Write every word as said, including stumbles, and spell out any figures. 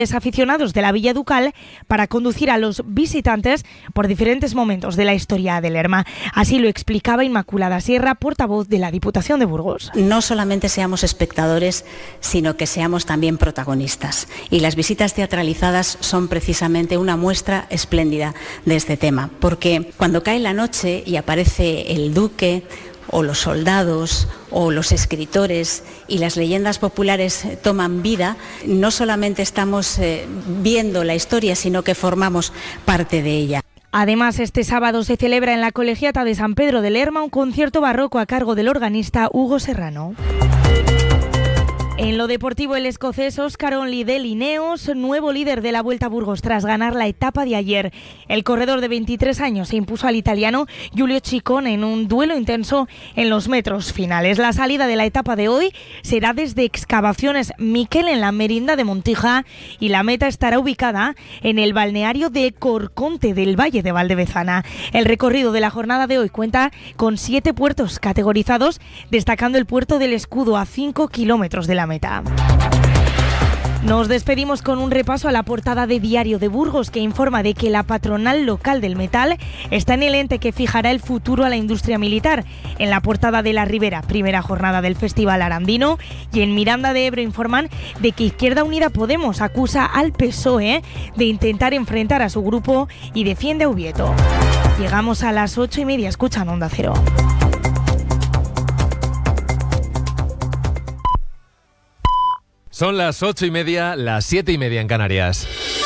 aficionados de la Villa Ducal para conducir a los visitantes por diferentes momentos de la historia de Lerma. Así lo explicaba Inmaculada Sierra, portavoz de la Diputación de Burgos. No solamente seamos espectadores, sino que seamos también protagonistas. Y las visitas teatralizadas son precisamente una muestra espléndida de este tema, porque cuando cae la noche y aparece el duque, o los soldados, o los escritores, y las leyendas populares toman vida, no solamente estamos eh, viendo la historia, sino que formamos parte de ella. Además, este sábado se celebra en la Colegiata de San Pedro de Lerma un concierto barroco a cargo del organista Hugo Serrano. En lo deportivo, el escocés Oscar Onley de Lineos, nuevo líder de la Vuelta a Burgos tras ganar la etapa de ayer. El corredor de veintitrés años se impuso al italiano Giulio Ciccone en un duelo intenso en los metros finales. La salida de la etapa de hoy será desde Excavaciones Miquel en la Merinda de Montija y la meta estará ubicada en el balneario de Corconte del Valle de Valdevezana. El recorrido de la jornada de hoy cuenta con siete puertos categorizados, destacando el puerto del Escudo a cinco kilómetros de la meta. Nos despedimos con un repaso a la portada de Diario de Burgos, que informa de que la patronal local del metal está en el ente que fijará el futuro a la industria militar. En la portada de La Ribera, primera jornada del Festival Arandino, y en Miranda de Ebro informan de que Izquierda Unida Podemos acusa al P S O E de intentar enfrentar a su grupo y defiende a Ubieto. Llegamos a las ocho y media, escuchan Onda Cero. Son las ocho y media, las siete y media en Canarias.